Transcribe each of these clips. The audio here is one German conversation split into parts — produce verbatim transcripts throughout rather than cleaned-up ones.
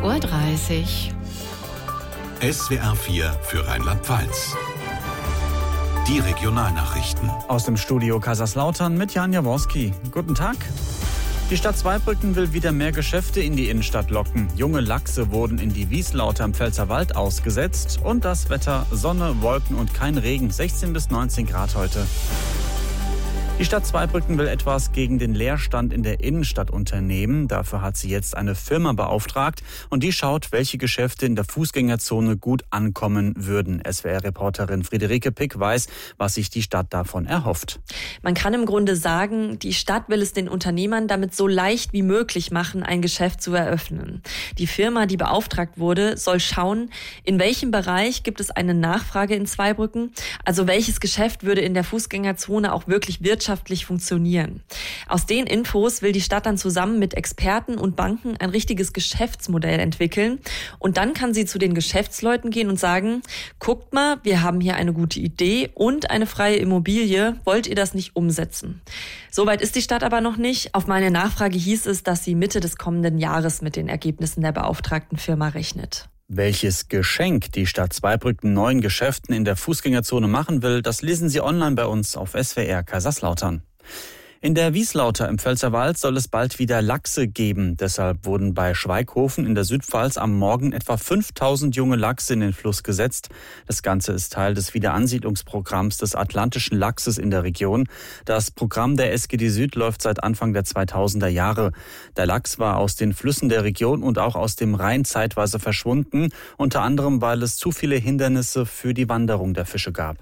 Uhr dreißig. S W R vier für Rheinland-Pfalz. Die Regionalnachrichten. Aus dem Studio Kaiserslautern mit Jan Jaworski. Guten Tag. Die Stadt Zweibrücken will wieder mehr Geschäfte in die Innenstadt locken. Junge Lachse wurden in die Wieslauter im Pfälzerwald ausgesetzt. Und das Wetter: Sonne, Wolken und kein Regen. sechzehn bis neunzehn Grad heute. Die Stadt Zweibrücken will etwas gegen den Leerstand in der Innenstadt unternehmen. Dafür hat sie jetzt eine Firma beauftragt und die schaut, welche Geschäfte in der Fußgängerzone gut ankommen würden. S W R-Reporterin Friederike Pick weiß, was sich die Stadt davon erhofft. Man kann im Grunde sagen, die Stadt will es den Unternehmern damit so leicht wie möglich machen, ein Geschäft zu eröffnen. Die Firma, die beauftragt wurde, soll schauen, in welchem Bereich gibt es eine Nachfrage in Zweibrücken, also welches Geschäft würde in der Fußgängerzone auch wirklich wirtschaftlich wirtschaftlich funktionieren. Aus den Infos will die Stadt dann zusammen mit Experten und Banken ein richtiges Geschäftsmodell entwickeln. Und dann kann sie zu den Geschäftsleuten gehen und sagen: Guckt mal, wir haben hier eine gute Idee und eine freie Immobilie. Wollt ihr das nicht umsetzen? Soweit ist die Stadt aber noch nicht. Auf meine Nachfrage hieß es, dass sie Mitte des kommenden Jahres mit den Ergebnissen der beauftragten Firma rechnet. Welches Geschenk die Stadt Zweibrücken neuen Geschäften in der Fußgängerzone machen will, das lesen Sie online bei uns auf S W R Kaiserslautern. In der Wieslauter im Pfälzerwald soll es bald wieder Lachse geben. Deshalb wurden bei Schweighofen in der Südpfalz am Morgen etwa fünftausend junge Lachse in den Fluss gesetzt. Das Ganze ist Teil des Wiederansiedlungsprogramms des atlantischen Lachses in der Region. Das Programm der S G D Süd läuft seit Anfang der zweitausender Jahre. Der Lachs war aus den Flüssen der Region und auch aus dem Rhein zeitweise verschwunden, unter anderem, weil es zu viele Hindernisse für die Wanderung der Fische gab.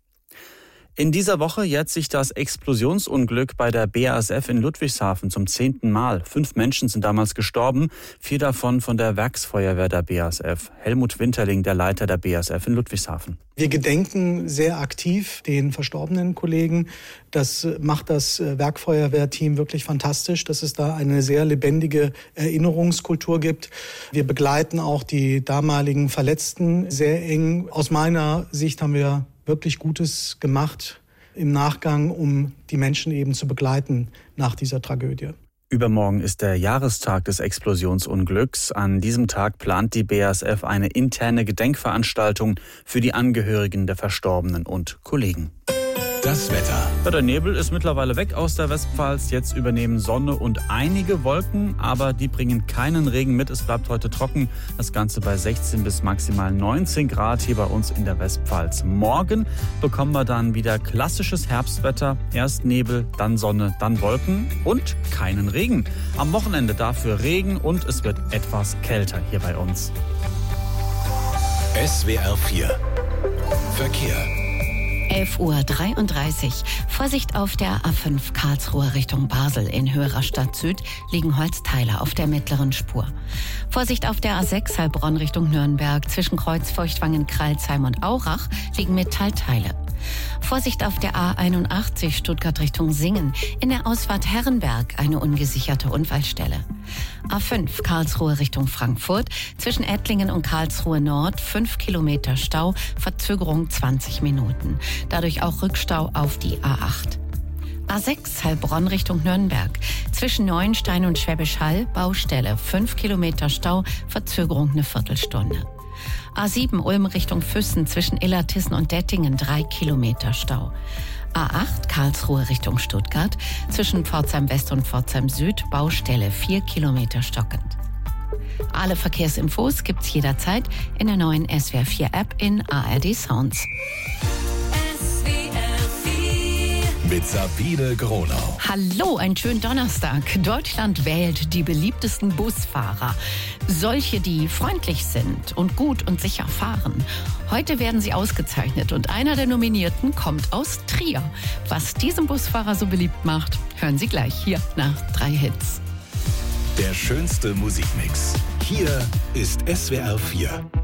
In dieser Woche jährt sich das Explosionsunglück bei der B A S F in Ludwigshafen zum zehnten Mal. Fünf Menschen sind damals gestorben, vier davon von der Werksfeuerwehr der B A S F. Helmut Winterling, der Leiter der B A S F in Ludwigshafen. Wir gedenken sehr aktiv den verstorbenen Kollegen. Das macht das Werkfeuerwehrteam wirklich fantastisch, dass es da eine sehr lebendige Erinnerungskultur gibt. Wir begleiten auch die damaligen Verletzten sehr eng. Aus meiner Sicht haben wir wirklich Gutes gemacht im Nachgang, um die Menschen eben zu begleiten nach dieser Tragödie. Übermorgen ist der Jahrestag des Explosionsunglücks. An diesem Tag plant die B A S F eine interne Gedenkveranstaltung für die Angehörigen der Verstorbenen und Kollegen. Das Wetter. Der Nebel ist mittlerweile weg aus der Westpfalz. Jetzt übernehmen Sonne und einige Wolken, aber die bringen keinen Regen mit. Es bleibt heute trocken. Das Ganze bei sechzehn bis maximal neunzehn Grad hier bei uns in der Westpfalz. Morgen bekommen wir dann wieder klassisches Herbstwetter. Erst Nebel, dann Sonne, dann Wolken und keinen Regen. Am Wochenende dafür Regen und es wird etwas kälter hier bei uns. S W R vier Verkehr. elf Uhr dreiunddreißig. Vorsicht auf der A fünf Karlsruhe Richtung Basel. In Höherastadt Süd liegen Holzteile auf der mittleren Spur. Vorsicht auf der A sechs Heilbronn Richtung Nürnberg. Zwischen Kreuzfeuchtwangen, Kralsheim und Aurach liegen Metallteile. Vorsicht auf der A einundachtzig Stuttgart Richtung Singen. In der Ausfahrt Herrenberg eine ungesicherte Unfallstelle. A fünf Karlsruhe Richtung Frankfurt. Zwischen Ettlingen und Karlsruhe Nord fünf Kilometer Stau, Verzögerung zwanzig Minuten. Dadurch auch Rückstau auf die A acht. A sechs Heilbronn Richtung Nürnberg. Zwischen Neuenstein und Schwäbisch Hall Baustelle, fünf Kilometer Stau, Verzögerung eine Viertelstunde. A sieben Ulm Richtung Füssen zwischen Illertissen und Dettingen drei Kilometer Stau. A acht Karlsruhe Richtung Stuttgart zwischen Pforzheim West und Pforzheim Süd Baustelle vier Kilometer stockend. Alle Verkehrsinfos gibt's jederzeit in der neuen S W R vier App in A R D Sounds. Mit Sabine Gronau. Hallo, einen schönen Donnerstag. Deutschland wählt die beliebtesten Busfahrer. Solche, die freundlich sind und gut und sicher fahren. Heute werden sie ausgezeichnet und einer der Nominierten kommt aus Trier. Was diesen Busfahrer so beliebt macht, hören Sie gleich hier nach drei Hits. Der schönste Musikmix. Hier ist S W R vier.